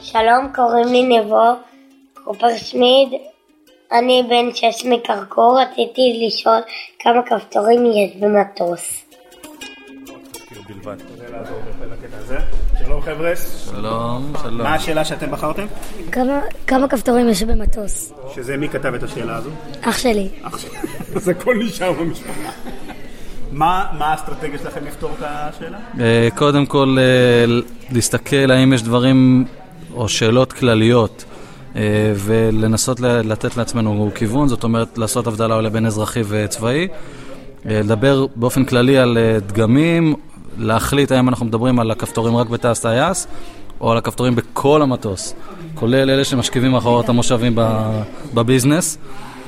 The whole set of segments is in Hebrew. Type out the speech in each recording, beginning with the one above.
שלום, קוראים לי נבו קופרשמיד, אני בן 6 מקרקור. רציתי לשאול כמה כפתורים יש במטוס. שלום חבר'ה. שלום, שלום. מה השאלה שאתם בחרתם? כמה כפתורים יש במטוס? שזה מי כתב את השאלה הזו? אח שלי. זה הכל נשאר במשפחה. מה האסטרטגיה שלכם לפתור את השאלה? קודם כל להסתכל האם יש דברים או שאלות כלליות ולנסות לתת לעצמנו כיוון, זאת אומרת לעשות הבדלה אולי בין אזרחי וצבאי, לדבר באופן כללי על דגמים, להחליט האם אנחנו מדברים על הכפתורים רק בתא הטייס או על הכפתורים בכל המטוס, כולל אלה שמשכיבים אחרות המושבים בביזנס.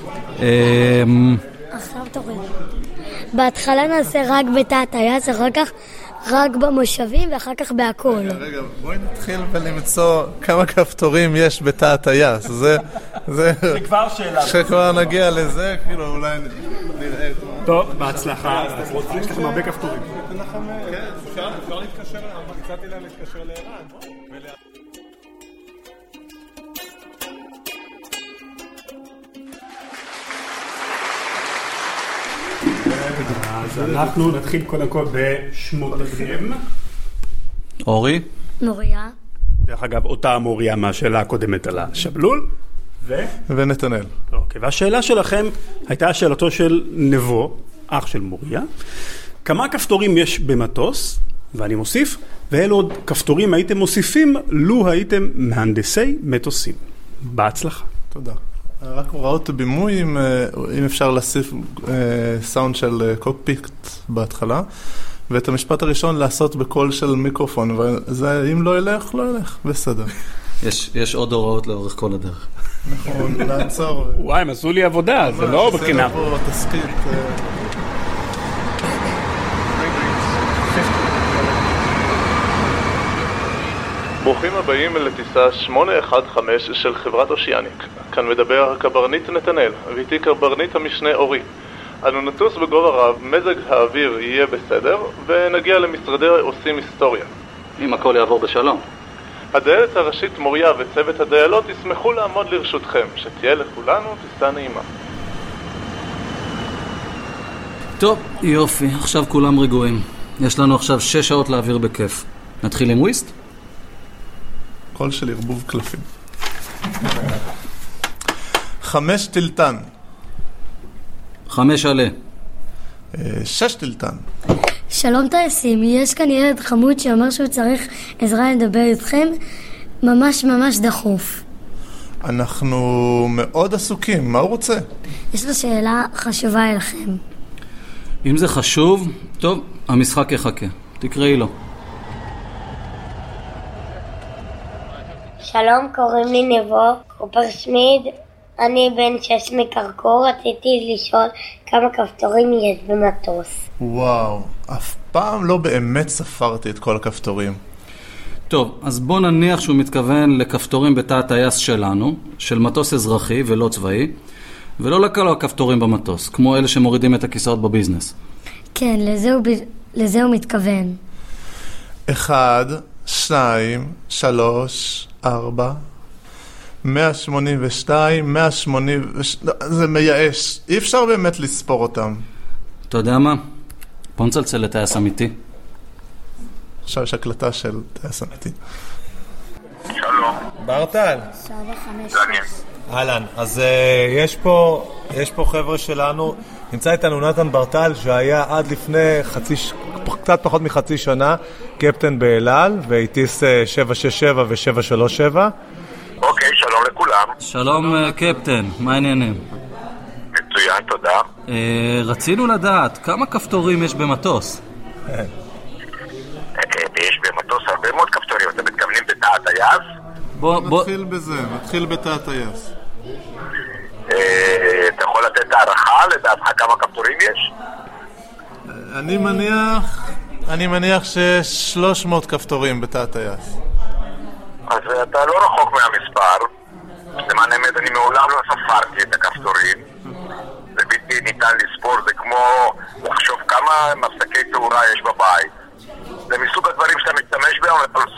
עכשיו תוריד. בהתחלה נעשה רק בתא הטייס, אחר כך רק במושבים ואחר כך בהכל. רגע, בואי נתחיל ולמצוא כמה כפתורים יש בתא הטייס. זה כבר שאלה. כשכבר נגיע לזה, כאילו אולי נראה. טוב, בהצלחה. יש לכם הרבה כפתורים. כן, אפשר להתקשר, הצעתי להם להתקשר לערן. אז אנחנו נתחיל קודם כל בשמותיכם. אורי? מוריה. דרך אגב, אותה מוריה מהשאלה הקודמת על השבלול. ונתנאל. אוקיי, והשאלה שלכם הייתה שאלתו של נבו, אח של מוריה. כמה כפתורים יש במטוס? ואני מוסיף, ואלו עוד כפתורים הייתם מוסיפים לו הייתם מהנדסי מטוסים. בהצלחה. תודה. רק הוראות בימוי, אם אפשר להוסיף סאונד של קוקפיט בהתחלה, ואת המשפט הראשון לעשות בקול של מיקרופון, ואם לא ילך, לא ילך, בסדר. יש עוד הוראות לאורך כל הדרך. נכון, לעצור. וואי, הם עשו לי עבודה, זה לא בחינה. זה לא פה תסקית. ברוכים הבאים לטיסה 815 של חברת אושיאניק. כאן מדבר הקברניט נתנאל, ואיתי קברניט המשנה אורי. אנו נטוס בגובה רב, מזג האוויר יהיה בסדר, ונגיע למשרדי עושים היסטוריה. אם הכל יעבור בשלום. הדיילת הראשית מוריה וצוות הדיילות ישמחו לעמוד לרשותכם, שתהיה לכולנו טיסה נעימה. טוב, יופי, עכשיו כולם רגועים. יש לנו עכשיו 6 שעות להעביר בכיף. נתחיל עם וויסט? קול של ערבוב קלפים. 5 טילטן. 5 עלה. 6 טילטן. שלום טייסים, יש כאן ילד חמוד שאומר שהוא צריך עזרה לדבר איתכם ממש ממש דחוף. אנחנו מאוד עסוקים, מה הוא רוצה? יש לו שאלה חשובה אליכם. אם זה חשוב, טוב, המשחק יחכה. תקראי לו. שלום, קוראים לי נבו קופרשמיד, אני בן 6 מקרקור. רציתי לשאול כמה כפתורים יש במטוס. וואו, אף פעם לא באמת ספרתי את כל הכפתורים. טוב, אז בוא נניח שהוא מתכוון לכפתורים בתא הטייס שלנו, של מטוס אזרחי ולא צבאי, ולא לכל הכפתורים במטוס, כמו אלה שמורידים את הכיסאות בביזנס. כן, לזה הוא מתכוון. 1, 2, 3, 4, 182, 180, זה מייאש. אי אפשר באמת לספור אותם. אתה יודע מה? בוא נצלצל לטייס אמיתי. עכשיו יש הקלטה של טייס אמיתי. שלום. ברטל. 7, 5, 6. אהלן, אז יש פה חבר'ה שלנו, נמצא איתנו נתן ברטל שהיה עד לפני קצת פחות מחצי שנה קפטן באלעל והטיס 767 ו737. אוקיי, שלום לכולם. שלום קפטן, מה העניינים? מצוין, תודה. רצינו לדעת כמה כפתורים יש במטוס. יש במטוס הרבה מאוד כפתורים. אתם מתכוונים בתא הטייס? נתחיל בזה, נתחיל בתא הטייס. אתה יכול לתת הערכה לדעתך כמה כפתורים יש? אני מניח שיש 300 כפתורים בתא הטייס. אז אתה לא רחוק מהמספר. למען האמת, אני מעולם לא ספרתי את הכפתורים. זה בלתי ניתן לספור, זה כמו לחשוב כמה מפסקי תאורה יש בבית. זה מסוג הדברים שאתה משתמש בהם,